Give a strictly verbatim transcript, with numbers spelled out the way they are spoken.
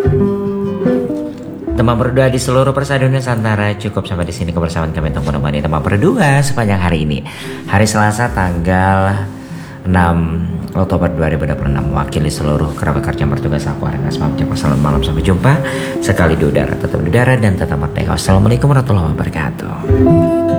Teman berdua di seluruh persatuan Nusantara, cukup sampai di sini kebersamaan kami untuk menemani teman berdua sepanjang hari ini. Hari Selasa tanggal enam Oktober dua ribu dua puluh enam. Mewakili seluruh kerabat kerja yang bertugas, aku Arengas mengucapkan selamat malam, sampai jumpa sekali di udara, tetap di udara dan tetap merdeka. Wassalamualaikum warahmatullahi wabarakatuh.